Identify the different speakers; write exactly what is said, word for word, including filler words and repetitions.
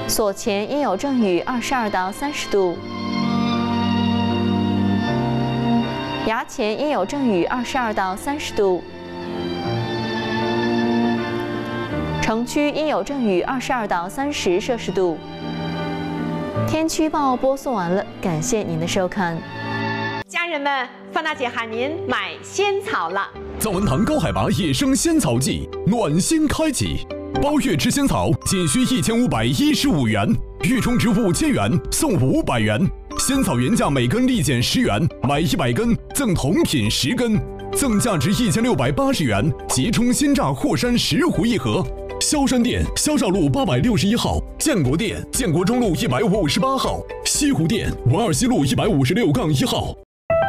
Speaker 1: 所前应有阵雨二十二到三十度。衙前应有阵雨二十二到三十度。城区应有阵雨二十二到三十摄氏度。天气预报播送完了，感谢您的收看。
Speaker 2: 家人们，范大姐喊您买仙草了。
Speaker 3: 藏文堂高海拔野生仙草季暖心开启，包月吃仙草仅需一千五百一十五元，月充值五千元送五百元。仙草原价每根立减十元，买一百根赠同品十根，赠价值一千六百八十元即充鲜榨霍山石斛一盒。萧山店萧少路八百六十一号，建国店建国中路一百五十八号，西湖店文二西路一百五十六杠一号。